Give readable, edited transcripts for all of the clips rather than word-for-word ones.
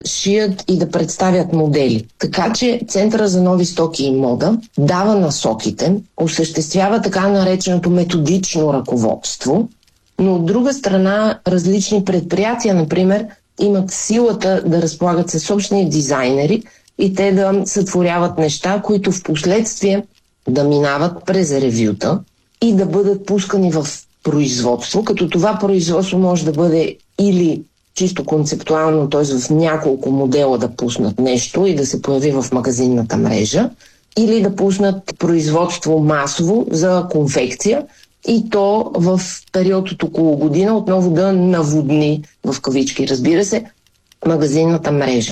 шият и да представят модели. Така че Центъра за нови стоки и мода дава насоките, осъществява така нареченото методично ръководство, но от друга страна различни предприятия, например, имат силата да разполагат със собствени дизайнери и те да сътворяват неща, които в последствие да минават през ревюта и да бъдат пускани в производство, като това производство може да бъде или чисто концептуално, т.е. в няколко модела да пуснат нещо и да се появи в магазинната мрежа, или да пуснат производство масово за конфекция и то в период от около година отново да наводни, в кавички разбира се, магазинната мрежа.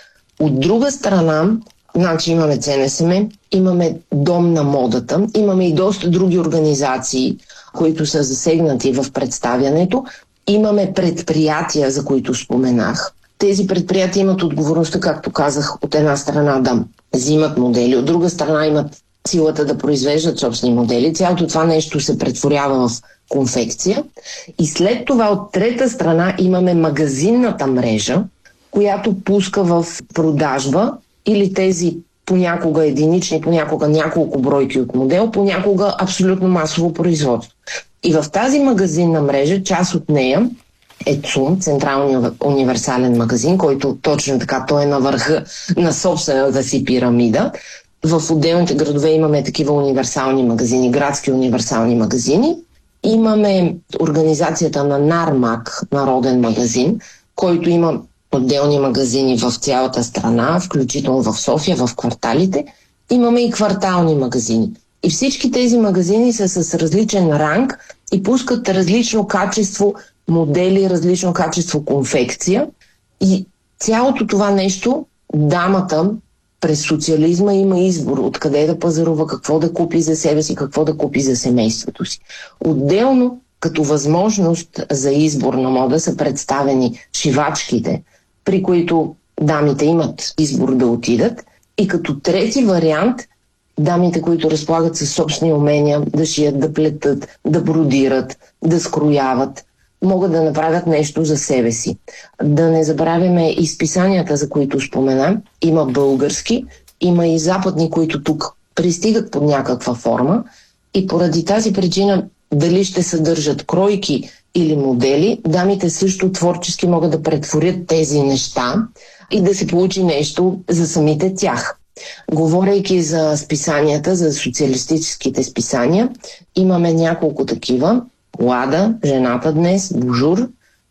От друга страна, значи имаме ЦНСМ, имаме Дом на модата, имаме и доста други организации, които са засегнати в представянето. Имаме предприятия, за които споменах. Тези предприятия имат отговорността, както казах, от една страна да взимат модели, от друга страна имат силата да произвеждат собствени модели. Цялото това нещо се претворява в конфекция. И след това от трета страна имаме магазинната мрежа, която пуска в продажба или тези понякога единични, понякога няколко бройки от модел, понякога абсолютно масово производство. И в тази магазинна мрежа, част от нея е ЦУМ, Централния универсален магазин, който точно така, той е на върха на собствената си пирамида. В отделните градове имаме такива универсални магазини, градски универсални магазини. Имаме организацията на НАРМАК, Народен магазин, който има отделни магазини в цялата страна, включително в София, в кварталите. Имаме и квартални магазини. И всички тези магазини са с различен ранг и пускат различно качество модели, различно качество конфекция. И цялото това нещо, дамата през социализма има избор откъде да пазарува, какво да купи за себе си, какво да купи за семейството си. Отделно, като възможност за избор на мода са представени шивачките, при които дамите имат избор да отидат. И като трети вариант, дамите, които разполагат със собствени умения да шият, да плетат, да бродират, да скрояват, могат да направят нещо за себе си. Да не забравяме изписанията, за които спомена. Има български, има и западни, които тук пристигат под някаква форма и поради тази причина дали ще съдържат кройки или модели, дамите също творчески могат да претворят тези неща и да се получи нещо за самите тях. Говорейки за списанията, за социалистическите списания, имаме няколко такива. Лада, Жената днес, Божур,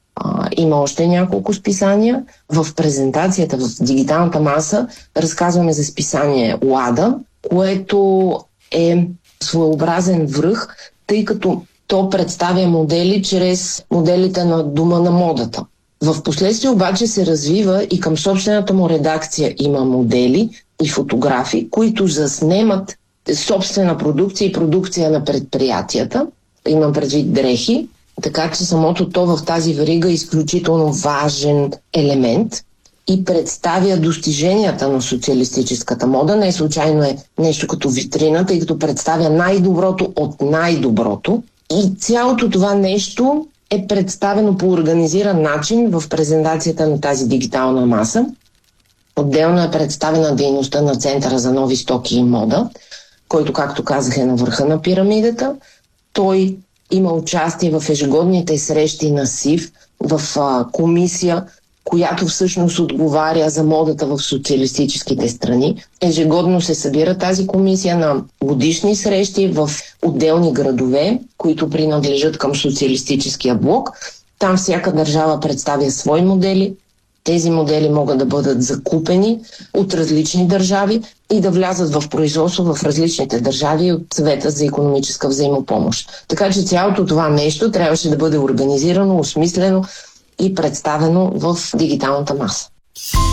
има още няколко списания. В презентацията, в дигиталната маса, разказваме за списание Лада, което е своеобразен връх, тъй като то представя модели чрез моделите на Дома на модата. В последствие обаче се развива и към собствената му редакция има модели и фотографии, които заснемат собствена продукция и продукция на предприятията. Имам предвид дрехи, така че самото то в тази верига е изключително важен елемент и представя достиженията на социалистическата мода. Не случайно е нещо като витрина, тъй като представя най-доброто от най-доброто. И цялото това нещо е представено по организиран начин в презентацията на тази дигитална маса. Отделно е представена дейността на Центъра за нови стоки и мода, който, както казах, е на върха на пирамидата. Той има участие в ежегодните срещи на СИВ, в комисия, която всъщност отговаря за модата в социалистическите страни. Ежегодно се събира тази комисия на годишни срещи в отделни градове, които принадлежат към социалистическия блок. Там всяка държава представя свои модели. Тези модели могат да бъдат закупени от различни държави и да влязат в производство в различните държави от Съвета за икономическа взаимопомощ. Така че цялото това нещо трябваше да бъде организирано, осмислено и представено в дигиталната маса.